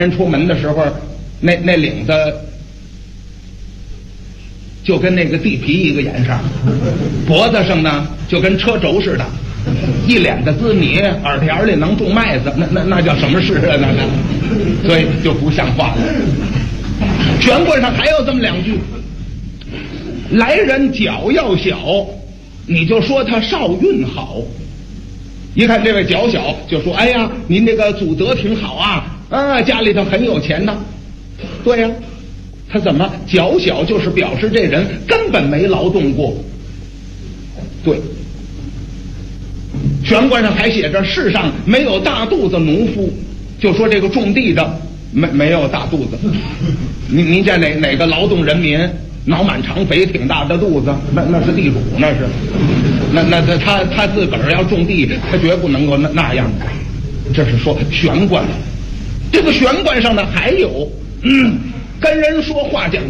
人出门的时候，那领子就跟那个地皮一个颜色，脖子上呢就跟车轴似的，一脸的滋泥，耳条里能种麦子，那叫什么事啊？那个，所以就不像话了。玄关上还有这么两句：来人脚要小，你就说他少运好。一看这位脚小，就说：“哎呀，您这个祖德挺好啊，家里头很有钱呐。”对呀，他怎么脚小，就是表示这人根本没劳动过。对，玄关上还写着：“世上没有大肚子农夫。”就说这个种地的没有大肚子。您见哪个劳动人民脑满肠肥挺大的肚子？那是地主，那是。那他自个儿要种地，他绝不能够那样。这是说玄关。这个玄关上呢还有跟人说话讲